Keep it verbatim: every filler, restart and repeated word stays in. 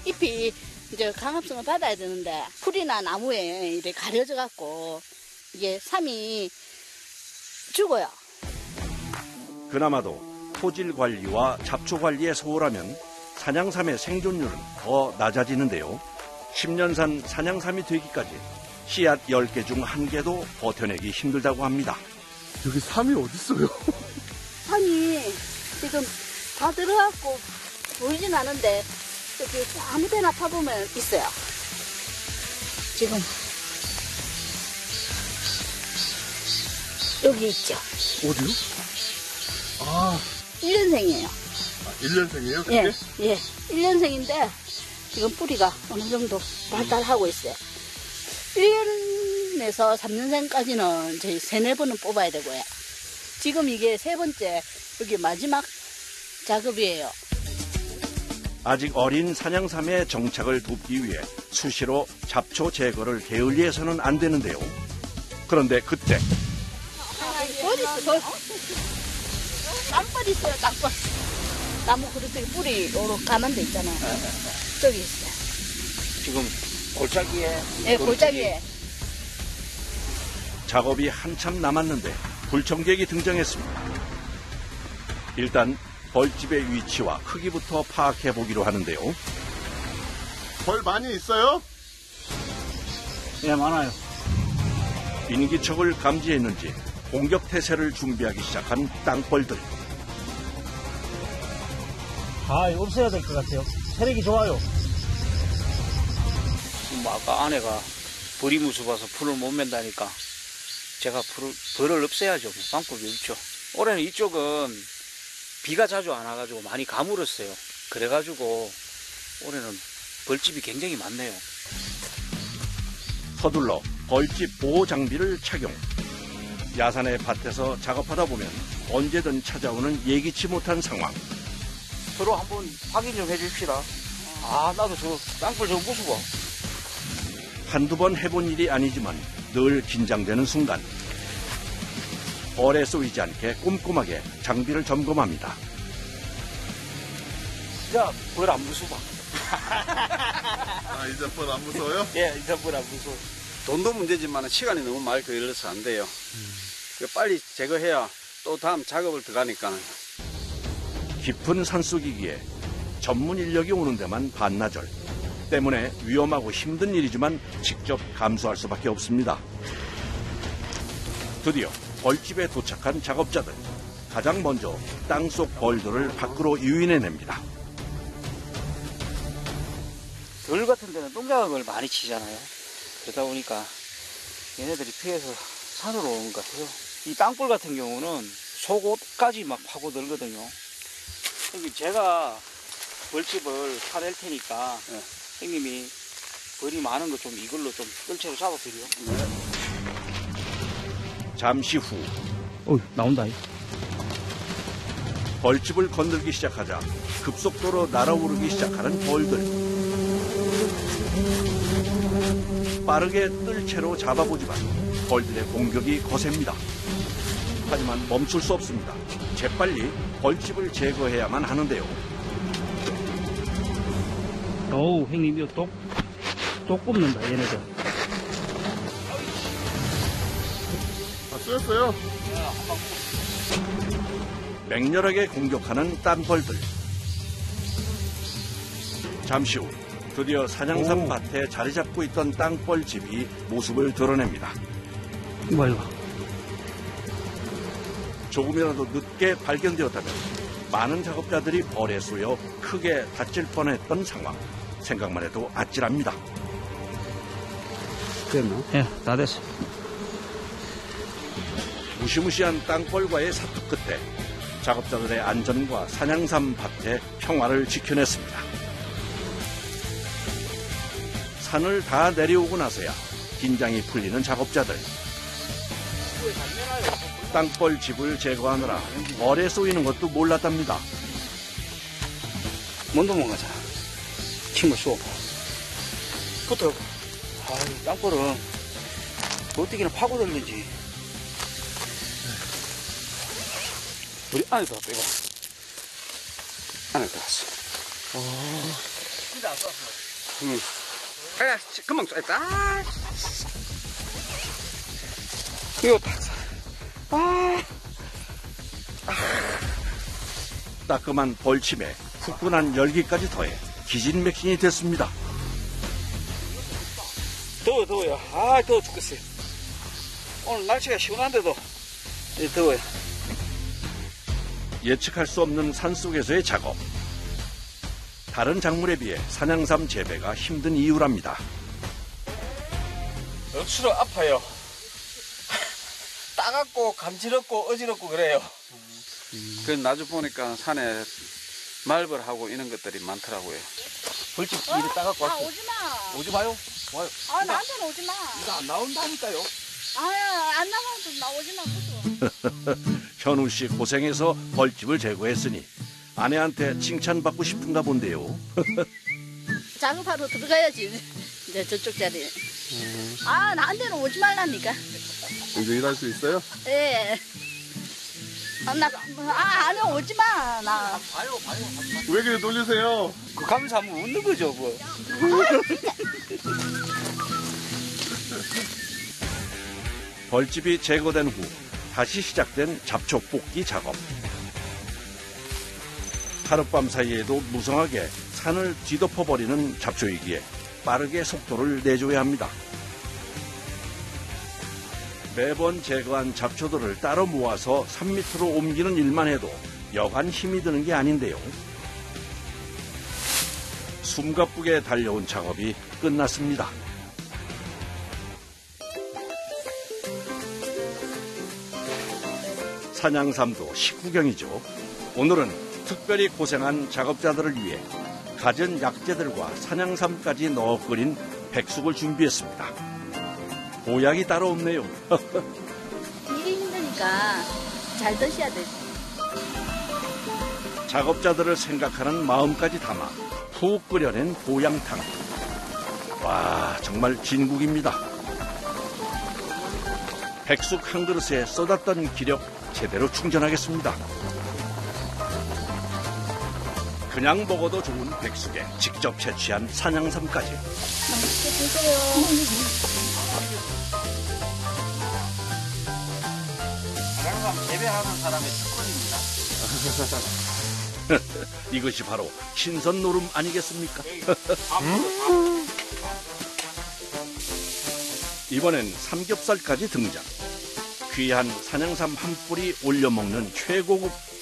잎이 이제 강압성을 받아야 되는데 풀이나 나무에 이렇게 가려져 갖고 이게 삼이 죽어요. 그나마도 토질 관리와 잡초 관리에 소홀하면 산양삼의 생존율은 더 낮아지는데요. 십 년 산 산양삼이 되기까지 씨앗 열 개 중 한 개도 버텨내기 힘들다고 합니다. 여기 삼이 어딨어요? 삼이 지금 다 들어갔고 보이진 않은데 여기 아무 데나 파보면 있어요. 지금 여기 있죠. 어디요? 아, 일 년생이에요. 아 일 년생이에요? 그게? 예, 예. 일 년생인데 지금 뿌리가 어느 정도 발달하고 있어요. 일 년에서 삼 년생까지는 저희 세네 번은 뽑아야 되고요. 지금 이게 세 번째, 여기 마지막 작업이에요. 아직 어린 산양삼의 정착을 돕기 위해 수시로 잡초 제거를 게을리해서는 안 되는데요. 그런데 그때 돌 있어, 돌. 땅벌 있어요, 땅벌. 나무 그릇에 뿌리 요렇게 가만 데 있잖아요. 저기 있어요. 지금 골짜기에? 네, 골짜기에. 작업이 한참 남았는데 불청객이 등장했습니다. 일단 벌집의 위치와 크기부터 파악해 보기로 하는데요. 벌 많이 있어요? 예, 많아요. 인기척을 감지했는지 공격 태세를 준비하기 시작한 땅벌들. 아, 없애야 될 것 같아요. 체력이 좋아요. 뭐 아까 아내가 벌이 무서워서 풀을 못 맨다니까 제가 풀을, 벌을 없애야죠. 방법이 없죠. 올해는 이쪽은 비가 자주 안 와가지고 많이 가물었어요. 그래가지고 올해는 벌집이 굉장히 많네요. 서둘러 벌집 보호 장비를 착용. 야산의 밭에서 작업하다 보면 언제든 찾아오는 예기치 못한 상황. 서로 한번 확인 좀 해줍시다. 아, 나도 저 땅굴 저거 무서워. 한두 번 해본 일이 아니지만 늘 긴장되는 순간. 벌에 쏘이지 않게 꼼꼼하게 장비를 점검합니다. 야, 벌 안 무서워. 아, 이제 벌 안 무서워요? 예, 이제 벌 안 무서워. 돈도 문제지만 시간이 너무 많이 걸려서 안 돼요. 음. 빨리 제거해야 또 다음 작업을 들어가니까. 깊은 산속이기에 전문 인력이 오는 데만 반나절. 때문에 위험하고 힘든 일이지만 직접 감수할 수밖에 없습니다. 드디어 벌집에 도착한 작업자들. 가장 먼저 땅속 벌들을 밖으로 유인해냅니다. 덜 같은 데는 똥장을 많이 치잖아요. 그러다 보니까 얘네들이 피해서 산으로 오는 것 같아요. 이 땅굴 같은 경우는 속옷까지 막 파고들거든요. 형님, 제가 벌집을 파낼 테니까 네. 형님이 벌이 많은 거 좀 이걸로 좀 뜰채로 잡아드려요. 네. 잠시 후 어, 나온다. 벌집을 건들기 시작하자 급속도로 날아오르기 시작하는 벌들. 빠르게 뜰채로 잡아보지만 벌들의 공격이 거셉니다. 하지만 멈출 수 없습니다. 재빨리 벌집을 제거해야만 하는데요. 어우, 형님, 이거 또, 또 굽는다, 얘네들. 아, 쏘였어요? 맹렬하게 공격하는 딴벌들. 잠시 후 드디어 산양삼 오. 밭에 자리 잡고 있던 땅벌집이 모습을 드러냅니다. 이거 이거. 조금이라도 늦게 발견되었다면 많은 작업자들이 벌에 쏘여 크게 다칠 뻔했던 상황. 생각만 해도 아찔합니다. 됐나? 예, 다 됐어. 무시무시한 땅벌과의 사투 끝에 작업자들의 안전과 산양삼 밭의 평화를 지켜냈습니다. 산을 다 내려오고 나서야 긴장이 풀리는 작업자들. 땅벌 집을 제거하느라 벌에 쏘이는 것도 몰랐답니다. 먼 도망가자. 친구 쏘고. 붙어. 아이, 땅벌은 어떻게나 파고들는지. 우리 안에 들어왔다, 이거. 안에 들어왔어. 응. 아, 금방 쏴있다. 아, 이거 다 쏴. 아. 따끔한 벌침에 후끈한 열기까지 더해 기진맥진이 됐습니다. 더워, 더워요. 아, 더워 죽겠어요. 오늘 날씨가 시원한데도 이 더워요. 예측할 수 없는 산속에서의 작업. 다른 작물에 비해 산양삼 재배가 힘든 이유랍니다. 억수로 아파요. 따갑고 감지럽고 어지럽고 그래요. 그 나중 보니까 산에 말벌하고 이런 것들이 많더라고요. 벌집 이리 따갖고 아, 왔어. 오지 마. 오지 마요. 와요. 아, 나한테는 오지 마. 이거 안 나온다니까요. 아, 안 나가도 나오지 마. 무서워. 현우 씨 고생해서 벌집을 제거했으니 아내한테 칭찬받고 싶은가 본데요. 작업하러 들어가야지. 이제 저쪽 자리에. 아, 나한테는 오지 말라니까. 이제 일할 수 있어요? 예. 아, 나, 아, 아니, 오지 마. 나. 봐요, 봐요. 왜 그래 놀리세요? 그 가면서 한번 웃는 거죠, 뭐. 벌집이 제거된 후 다시 시작된 잡초 뽑기 작업. 하룻밤 사이에도 무성하게 산을 뒤덮어버리는 잡초이기에 빠르게 속도를 내줘야 합니다. 매번 제거한 잡초들을 따로 모아서 산 밑으로 옮기는 일만 해도 여간 힘이 드는 게 아닌데요. 숨가쁘게 달려온 작업이 끝났습니다. 산양삼도 식후경이죠. 오늘은 특별히 고생한 작업자들을 위해 갖은 약재들과 산양삼까지 넣어 끓인 백숙을 준비했습니다. 보약이 따로 없네요. 일이 힘드니까 잘 드셔야 되지. 작업자들을 생각하는 마음까지 담아 푹 끓여낸 보양탕. 와, 정말 진국입니다. 백숙 한 그릇에 쏟았던 기력 제대로 충전하겠습니다. 그냥 먹어도 좋은 백숙에 직접 채취한 산양삼까지. 맛있게 드세요. 항상 재배하는 사람의 특권입니다. 이것이 바로 신선 노름 아니겠습니까? 이번엔 삼겹살까지 등장. 귀한 산양삼 한 뿌리 올려 먹는 최고급